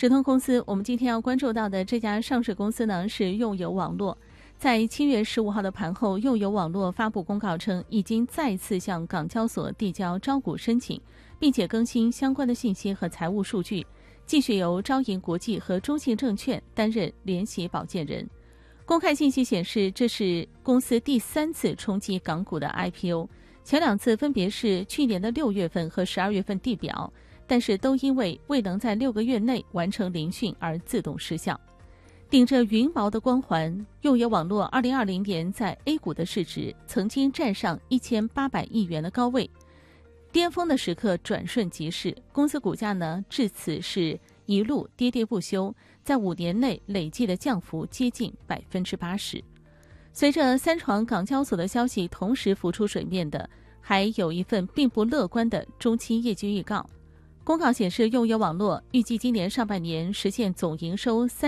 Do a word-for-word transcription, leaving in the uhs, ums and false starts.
直通公司，我们今天要关注到的这家上市公司呢是用友网络。在七月十五号的盘后，用友网络发布公告称，已经再次向港交所递交招股申请，并且更新相关的信息和财务数据，继续由招银国际和中信证券担任联席保荐人。公开信息显示，这是公司第三次冲击港股的 I P O， 前两次分别是去年的六月份和十二月份递表，但是都因为未能在六个月内完成聆讯而自动失效。顶着云锚的光环，用友网络二零二零年在 A 股的市值曾经站上一千八百亿元的高位，巅峰的时刻转瞬即逝，公司股价呢至此是一路跌跌不休，在五年内累计的降幅接近百分之八十。随着三闯港交所的消息同时浮出水面的，还有一份并不乐观的中期业绩预告。公告显示，用友网络预计今年上半年实现总营收三